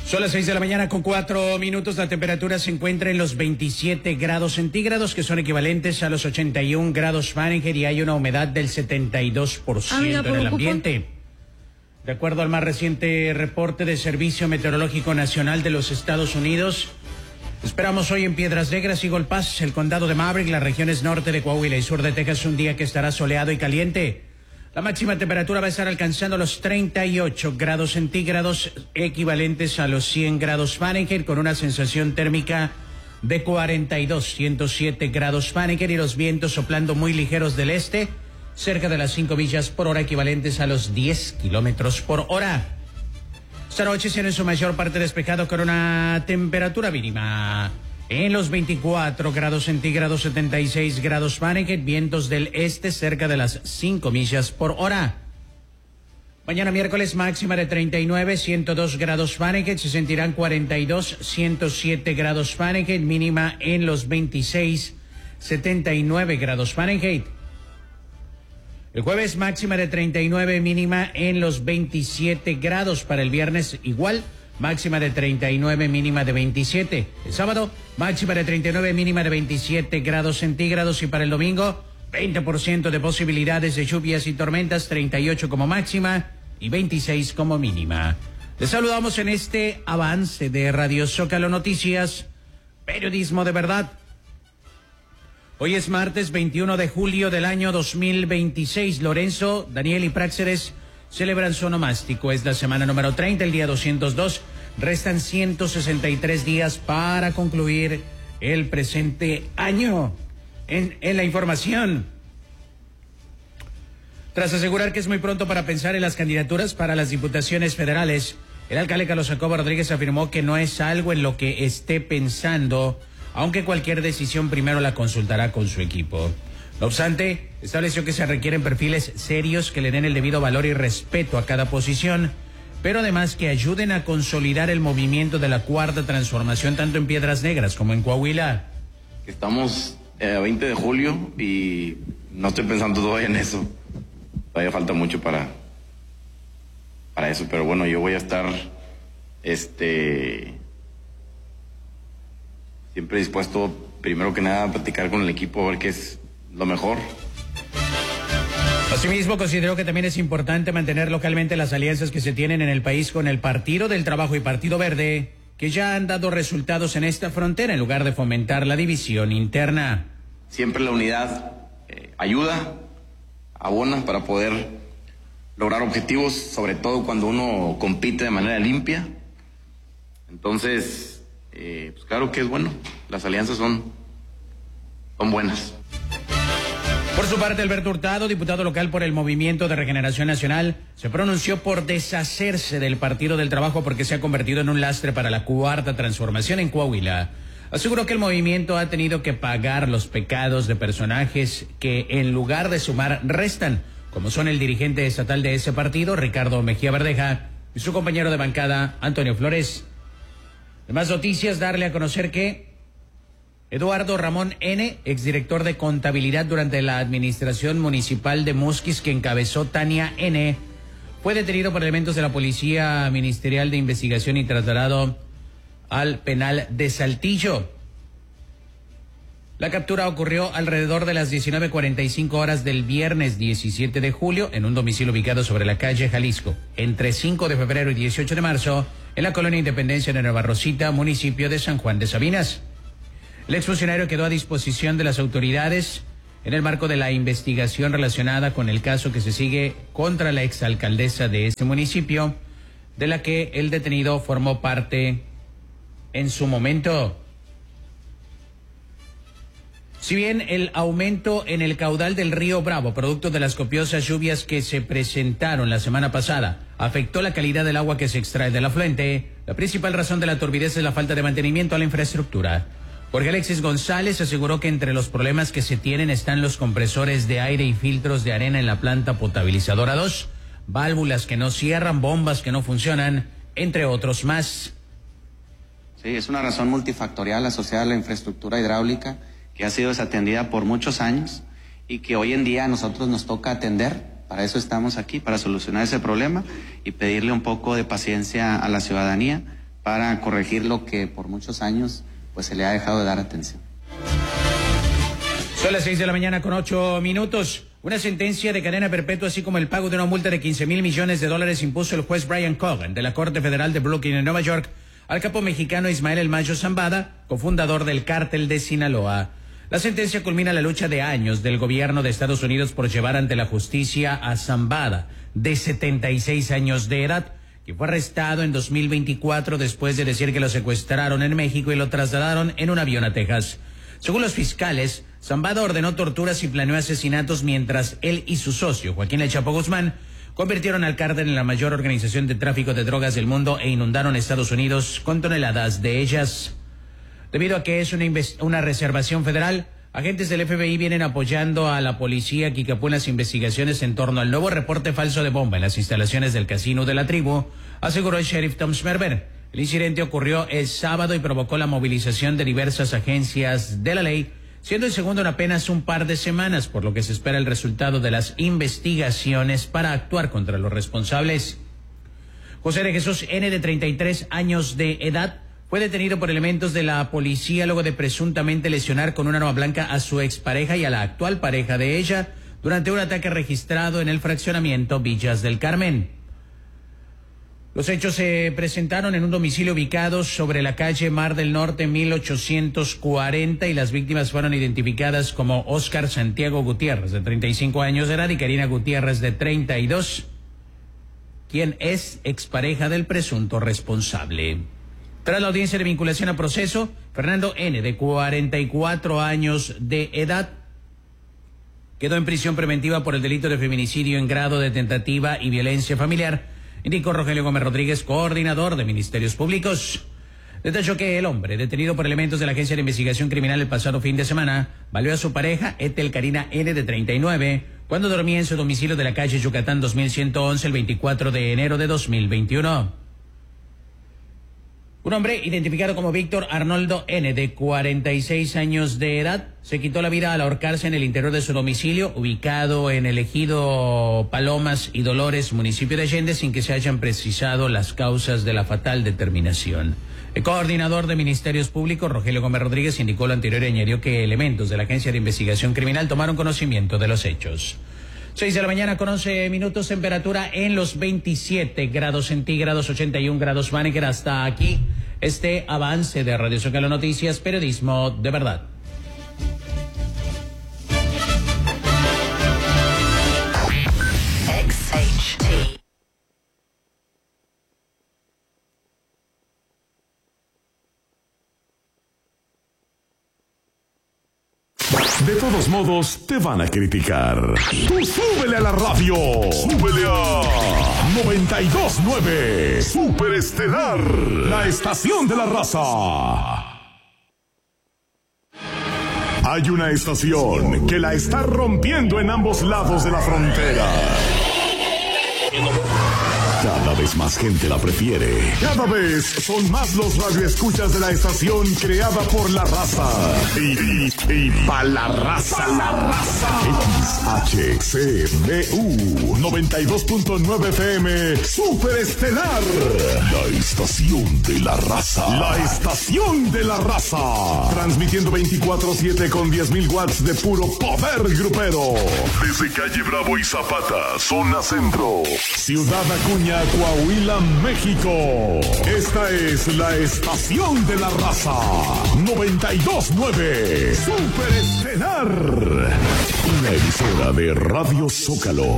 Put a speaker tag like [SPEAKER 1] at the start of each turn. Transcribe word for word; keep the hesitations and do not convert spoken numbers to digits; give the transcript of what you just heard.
[SPEAKER 1] Son las seis de la mañana con cuatro minutos. La temperatura se encuentra en los veintisiete grados centígrados, que son equivalentes a los ochenta y un grados Fahrenheit, y hay una humedad del setenta y dos por ciento en el ambiente. De acuerdo al más reciente reporte del Servicio Meteorológico Nacional de los Estados Unidos, esperamos hoy en Piedras Negras y Golpaz, el condado de Maverick, las regiones norte de Coahuila y sur de Texas, un día que estará soleado y caliente. La máxima temperatura va a estar alcanzando los treinta y ocho grados centígrados, equivalentes a los cien grados Fahrenheit, con una sensación térmica de cuarenta y dos, ciento siete grados Fahrenheit, y los vientos soplando muy ligeros del este, cerca de las cinco millas por hora, equivalentes a los diez kilómetros por hora. Esta noche será en su mayor parte despejado, con una temperatura mínima en los veinticuatro grados centígrados, setenta y seis grados Fahrenheit, vientos del este cerca de las cinco millas por hora. Mañana miércoles máxima de treinta y nueve, ciento dos grados Fahrenheit, se sentirán cuarenta y dos, ciento siete grados Fahrenheit, mínima en los veintiséis, setenta y nueve grados Fahrenheit. El jueves máxima de treinta y nueve, mínima en los veintisiete grados. Para el viernes igual, máxima de treinta y nueve, mínima de veintisiete. El sábado, máxima de treinta y nueve, mínima de veintisiete grados centígrados. Y para el domingo, veinte por ciento de posibilidades de lluvias y tormentas, treinta y ocho como máxima y veintiséis como mínima. Les saludamos en este avance de Radio Zócalo Noticias, periodismo de verdad. Hoy es martes veintiuno de julio del año dos mil veintiséis. Lorenzo, Daniel y Práxeres celebran su onomástico. Es la semana número treinta, el día doscientos dos. Restan ciento sesenta y tres días para concluir el presente año. En, en la información, tras asegurar que es muy pronto para pensar en las candidaturas para las diputaciones federales, el alcalde Carlos Jacobo Rodríguez afirmó que no es algo en lo que esté pensando, aunque cualquier decisión primero la consultará con su equipo. No obstante, estableció que se requieren perfiles serios que le den el debido valor y respeto a cada posición, pero además que ayuden a consolidar el movimiento de la Cuarta Transformación tanto en Piedras Negras como en Coahuila.
[SPEAKER 2] Estamos a eh, veinte de julio y no estoy pensando todavía en eso. Todavía falta mucho para, para eso, pero bueno, yo voy a estar este... siempre dispuesto, primero que nada, a platicar con el equipo, a ver qué es lo mejor.
[SPEAKER 1] Asimismo, consideró que también es importante mantener localmente las alianzas que se tienen en el país con el Partido del Trabajo y Partido Verde, que ya han dado resultados en esta frontera, en lugar de fomentar la división interna.
[SPEAKER 2] Siempre la unidad eh, ayuda, abona para poder lograr objetivos, sobre todo cuando uno compite de manera limpia. Entonces... Eh, pues claro que es bueno, las alianzas son, son buenas.
[SPEAKER 1] Por su parte, Alberto Hurtado, diputado local por el Movimiento de Regeneración Nacional, se pronunció por deshacerse del Partido del Trabajo porque se ha convertido en un lastre para la Cuarta Transformación en Coahuila. Aseguró que el movimiento ha tenido que pagar los pecados de personajes que, en lugar de sumar, restan, como son el dirigente estatal de ese partido, Ricardo Mejía Verdeja, y su compañero de bancada, Antonio Flores. En más noticias, darle a conocer que Eduardo Ramón N., exdirector de contabilidad durante la administración municipal de Musquis, que encabezó Tania N., fue detenido por elementos de la Policía Ministerial de Investigación y trasladado al penal de Saltillo. La captura ocurrió alrededor de las diecinueve cuarenta y cinco horas del viernes diecisiete de julio en un domicilio ubicado sobre la calle Jalisco, entre cinco de febrero y dieciocho de marzo, en la colonia Independencia de Nueva Rosita, municipio de San Juan de Sabinas. El exfuncionario quedó a disposición de las autoridades en el marco de la investigación relacionada con el caso que se sigue contra la exalcaldesa de este municipio, de la que el detenido formó parte en su momento. Si bien el aumento en el caudal del río Bravo, producto de las copiosas lluvias que se presentaron la semana pasada, afectó la calidad del agua que se extrae del afluente, la principal razón de la turbidez es la falta de mantenimiento a la infraestructura. Jorge Alexis González aseguró que entre los problemas que se tienen están los compresores de aire y filtros de arena en la planta potabilizadora dos, válvulas que no cierran, bombas que no funcionan, entre otros más.
[SPEAKER 3] Sí, es una razón multifactorial asociada a la infraestructura hidráulica, que ha sido desatendida por muchos años y que hoy en día a nosotros nos toca atender. Para eso estamos aquí, para solucionar ese problema y pedirle un poco de paciencia a la ciudadanía para corregir lo que por muchos años pues se le ha dejado de dar atención.
[SPEAKER 1] Son las seis de la mañana con ocho minutos. Una sentencia de cadena perpetua, así como el pago de una multa de quince mil millones de dólares, impuso el juez Brian Cogan de la Corte Federal de Brooklyn en Nueva York al capo mexicano Ismael El Mayo Zambada, cofundador del cártel de Sinaloa. La sentencia culmina la lucha de años del gobierno de Estados Unidos por llevar ante la justicia a Zambada, de setenta y seis años de edad, que fue arrestado en dos mil veinticuatro después de decir que lo secuestraron en México y lo trasladaron en un avión a Texas. Según los fiscales, Zambada ordenó torturas y planeó asesinatos mientras él y su socio, Joaquín El Chapo Guzmán, convirtieron al cártel en la mayor organización de tráfico de drogas del mundo e inundaron Estados Unidos con toneladas de ellas. Debido a que es una, una reservación federal, agentes del F B I vienen apoyando a la policía Kikapú en las investigaciones en torno al nuevo reporte falso de bomba en las instalaciones del casino de la tribu, aseguró el sheriff Tom Schmerber. El incidente ocurrió el sábado y provocó la movilización de diversas agencias de la ley, siendo el segundo en apenas un par de semanas, por lo que se espera el resultado de las investigaciones para actuar contra los responsables. José de Jesús N., de treinta y tres años de edad, fue detenido por elementos de la policía luego de presuntamente lesionar con un arma blanca a su expareja y a la actual pareja de ella durante un ataque registrado en el fraccionamiento Villas del Carmen. Los hechos se presentaron en un domicilio ubicado sobre la calle Mar del Norte mil ochocientos cuarenta y las víctimas fueron identificadas como Óscar Santiago Gutiérrez, de treinta y cinco años de edad, y Karina Gutiérrez, de treinta y dos, quien es expareja del presunto responsable. Tras la audiencia de vinculación a proceso, Fernando N., de cuarenta y cuatro años de edad, quedó en prisión preventiva por el delito de feminicidio en grado de tentativa y violencia familiar, indicó Rogelio Gómez Rodríguez, coordinador de Ministerios Públicos. Detalló que el hombre, detenido por elementos de la Agencia de Investigación Criminal el pasado fin de semana, valió a su pareja, Ethel Karina N., de treinta y nueve, cuando dormía en su domicilio de la calle Yucatán dos mil ciento once el veinticuatro de enero de dos mil veintiuno. Un hombre identificado como Víctor Arnoldo N., de cuarenta y seis años de edad, se quitó la vida al ahorcarse en el interior de su domicilio, ubicado en el ejido Palomas y Dolores, municipio de Allende, sin que se hayan precisado las causas de la fatal determinación. El coordinador de Ministerios Públicos, Rogelio Gómez Rodríguez, indicó lo anterior y añadió que elementos de la Agencia de Investigación Criminal tomaron conocimiento de los hechos. seis de la mañana con once minutos, temperatura en los veintisiete grados centígrados, ochenta y un grados Fahrenheit. Hasta aquí este avance de Radio Zócalo Noticias, periodismo de verdad.
[SPEAKER 4] X H T.
[SPEAKER 5] De todos modos, te van a criticar. Tú súbele a la radio. Súbele a noventa y dos punto nueve. Super Estelar, la estación de la raza. Hay una estación que la está rompiendo en ambos lados de la frontera. Cada vez más gente la prefiere. Cada vez son más los radioescuchas de la estación creada por la raza. Y, y, y pa' la raza. Pa' la raza. X H C B U noventa y dos punto nueve F M. Super Estelar. La estación de la raza. La estación de la raza. Transmitiendo veinticuatro siete con diez mil watts de puro poder grupero. Desde calle Bravo y Zapata, zona centro. Ciudad Acuña, Coahuila, México. Esta es la estación de la raza. noventa y dos punto nueve. Super Estelar. Una emisora de Radio Zócalo.